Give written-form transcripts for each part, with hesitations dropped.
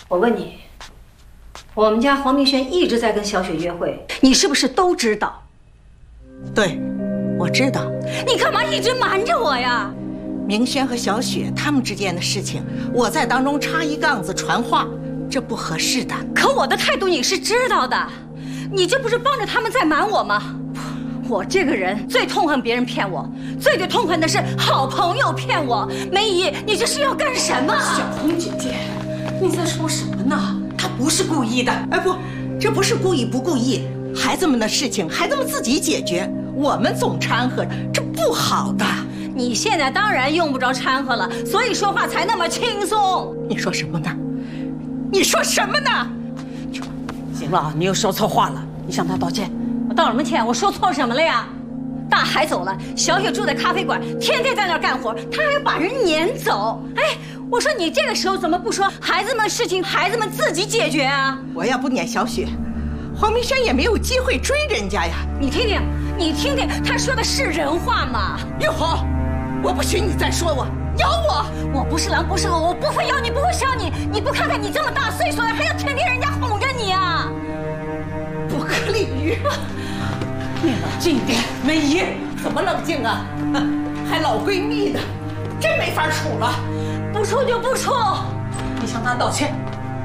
我问你，我们家黄明轩一直在跟小雪约会，你是不是都知道？ 对，我知道。 你干嘛一直瞒着我呀？ 明轩和小雪他们之间的事情，我在当中插一杠子传话，这不合适的。 可我的态度你是知道的，你这不是帮着他们在瞒我吗？我这个人最痛恨别人骗我，最痛恨的是好朋友骗我。梅姨，你这是要干什么？ 小红姐姐，你在说什么呢？他不是故意的。 哎不，这不是故意不故意，孩子们的事情孩子们自己解决，我们总掺和，这不好的。 你现在当然用不着掺和了，所以说话才那么轻松。 你说什么呢？你说什么呢？ 行了，你又说错话了，你向他道歉。 我道什么歉？我说错什么了呀？大海走了，小雪住在咖啡馆，天天在那儿干活，她还要把人撵走。哎，我说你这个时候怎么不说孩子们事情，孩子们自己解决啊？ 我要不撵小雪，黄明轩也没有机会追人家呀。 你听听，你听听，他说的是人话吗？ 玉红，我不许你再说我，咬我！ 我不是狼，不是狗，我不会咬你，不会伤你。你不看看你这么大岁数了，还要天天人家哄着你啊？ 不可理喻！ 你冷静一点，梅姨。 怎么冷静啊？还老闺蜜呢，真没法处了。 不处就不处， 你向他道歉。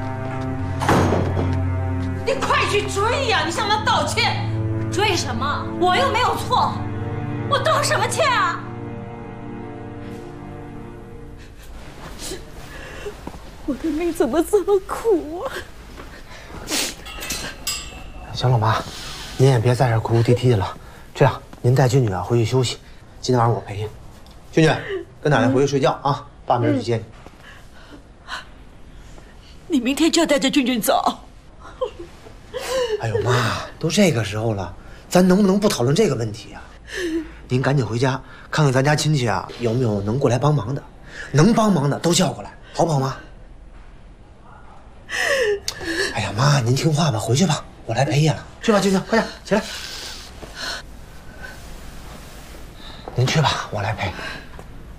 你快去追呀！你向他道歉。 追什么？我又没有错，我道什么歉啊？ 我的命怎么这么苦啊！ 行了，妈，您也别在这哭哭啼啼的了。这样，您带俊俊啊回去休息，今天晚上我陪你。俊俊，跟奶奶回去睡觉啊，爸明儿去接你。 你明天就要带着俊俊走。 哎呦妈，都这个时候了，咱能不能不讨论这个问题啊？您赶紧回家看看咱家亲戚啊有没有能过来帮忙的，能帮忙的都叫过来，好不好妈？哎呀妈，您听话吧，回去吧，我来陪夜了。去吧，俊俊，快点起来。您去吧，我来陪。